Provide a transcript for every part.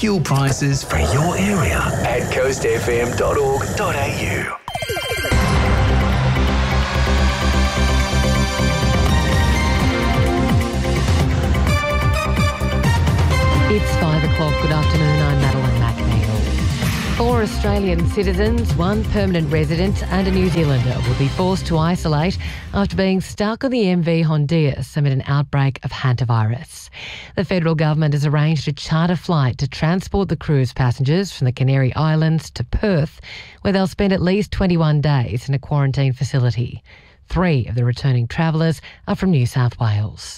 fuel prices for your area at coastfm.org.au. It's 5 o'clock. Good afternoon. I'm Madeline McNeil. 4 Australian citizens, 1 permanent resident and a New Zealander will be forced to isolate after being stuck on the MV Hondias amid an outbreak of hantavirus. The federal government has arranged a charter flight to transport the cruise passengers from the Canary Islands to Perth, where they'll spend at least 21 days in a quarantine facility. 3 of the returning travellers are from New South Wales.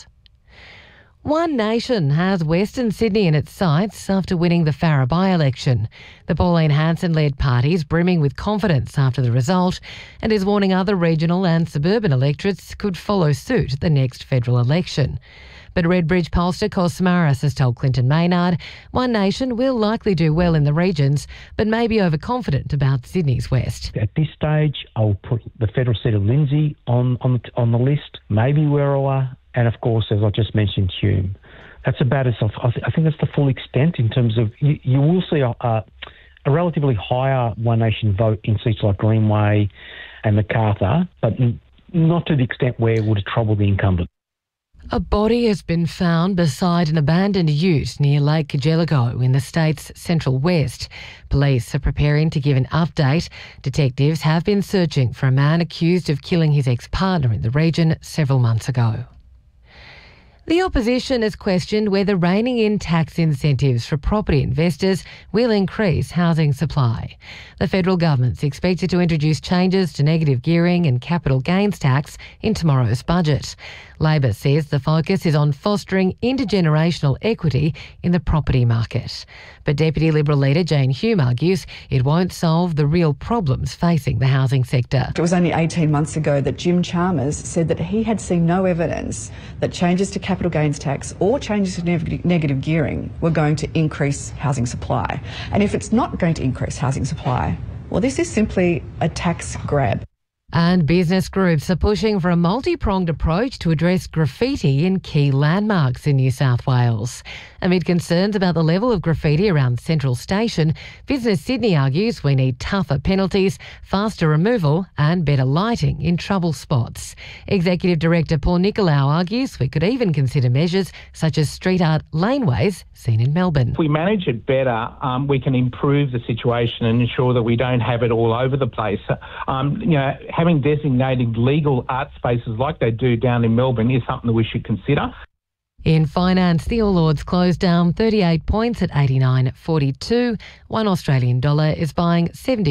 One Nation has Western Sydney in its sights after winning the Farrer by-election. The Pauline Hanson-led party is brimming with confidence after the result and is warning other regional and suburban electorates could follow suit at the next federal election. But Redbridge pollster Cos Samaras has told Clinton Maynard One Nation will likely do well in the regions, but may be overconfident about Sydney's West. At this stage, I'll put the federal seat of Lindsay on the list, maybe Werriwa, and of course, as I just mentioned, Hume. That's about it. I think that's the full extent in terms of you will see a relatively higher One Nation vote in seats like Greenway and Macarthur, but not to the extent where it would trouble the incumbent. A body has been found beside an abandoned ute near Lake Cargelligo in the state's central west. Police are preparing to give an update. Detectives have been searching for a man accused of killing his ex-partner in the region several months ago. The opposition has questioned whether reining in tax incentives for property investors will increase housing supply. The federal government's expected to introduce changes to negative gearing and capital gains tax in tomorrow's budget. Labor says the focus is on fostering intergenerational equity in the property market. But Deputy Liberal leader Jane Hume argues it won't solve the real problems facing the housing sector. It was only 18 months ago that Jim Chalmers said that he had seen no evidence that changes to capital gains tax or changes to negative gearing were going to increase housing supply. And if it's not going to increase housing supply, well, this is simply a tax grab. And business groups are pushing for a multi-pronged approach to address graffiti in key landmarks in New South Wales. Amid concerns about the level of graffiti around Central Station, Business Sydney argues we need tougher penalties, faster removal and better lighting in trouble spots. Executive Director Paul Nicolau argues we could even consider measures such as street art laneways seen in Melbourne. If we manage it better, we can improve the situation and ensure that we don't have it all over the place. Having designated legal art spaces like they do down in Melbourne is something that we should consider. In finance, the All Ords closed down 38 points at 89.42. $1 Australian dollar is buying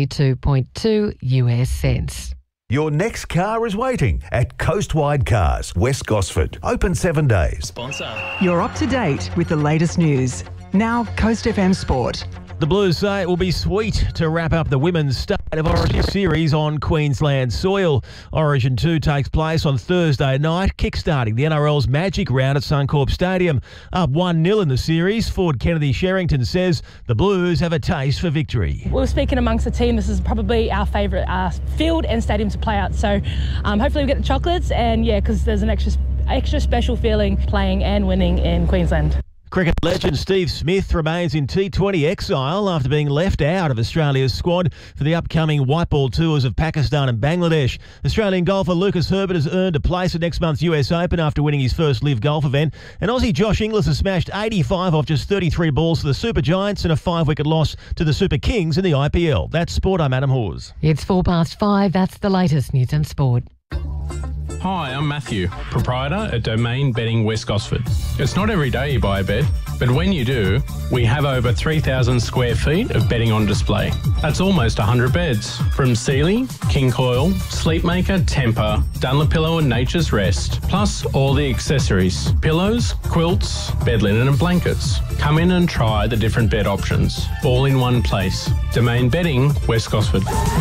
72.2 US cents. Your next car is waiting at Coastwide Cars, West Gosford. Open 7 days. Sponsor. You're up to date with the latest news. Now, Coast FM Sport. The Blues say it will be sweet to wrap up the Women's State of Origin series on Queensland soil. Origin 2 takes place on Thursday night, kickstarting the NRL's Magic Round at Suncorp Stadium. Up 1-0 in the series, Ford Kennedy Sherrington says the Blues have a taste for victory. We were speaking amongst the team, this is probably our favourite field and stadium to play at. So hopefully we get the chocolates and because there's an extra special feeling playing and winning in Queensland. Cricket legend Steve Smith remains in T20 exile after being left out of Australia's squad for the upcoming white ball tours of Pakistan and Bangladesh. Australian golfer Lucas Herbert has earned a place at next month's US Open after winning his first LIV Golf event. And Aussie Josh Inglis has smashed 85 off just 33 balls to the Super Giants and a 5-wicket loss to the Super Kings in the IPL. That's Sport. I'm Adam Hawes. It's 5:04. That's the latest news and sport. Hi, I'm Matthew, proprietor at Domain Bedding West Gosford. It's not every day you buy a bed, but when you do, we have over 3,000 square feet of bedding on display. That's almost 100 beds, from Sealy, King Coil, Sleepmaker, Tempur, Dunlopillow and Nature's Rest, plus all the accessories, pillows, quilts, bed linen and blankets. Come in and try the different bed options, all in one place. Domain Bedding West Gosford.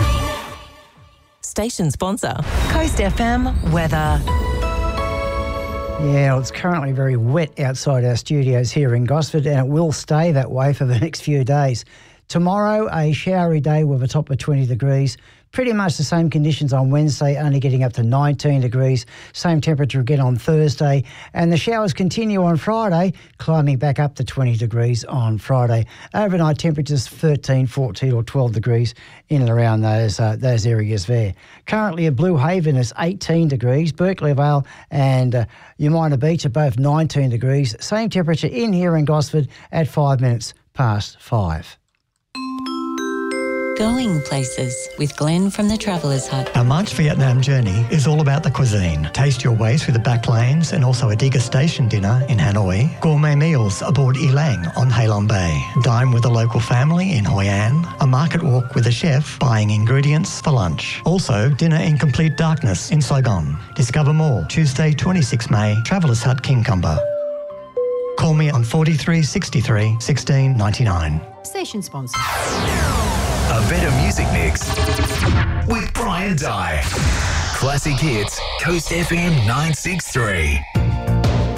Station sponsor, Coast FM weather. Yeah, well, it's currently very wet outside our studios here in Gosford, and it will stay that way for the next few days. Tomorrow, a showery day with a top of 20 degrees. Pretty much the same conditions on Wednesday, only getting up to 19 degrees. Same temperature again on Thursday. And the showers continue on Friday, climbing back up to 20 degrees on Friday. Overnight temperatures 13, 14 or 12 degrees in and around those areas there. Currently at Blue Haven is 18 degrees. Berkeley Vale and Umina Beach are both 19 degrees. Same temperature in here in Gosford at 5 minutes past 5. Going places with Glenn from the Travellers Hut. Our March Vietnam journey is all about the cuisine. Taste your way through the back lanes and also a degustation dinner in Hanoi. Gourmet meals aboard Elang on Halong Bay. Dine with a local family in Hoi An. A market walk with a chef buying ingredients for lunch. Also, dinner in complete darkness in Saigon. Discover more Tuesday, 26 May, Travellers Hut, Kingcumber. Call me on 43 63 16 99. Station sponsor. A better music mix with Brian Dye. Classic hits, Coast FM 963.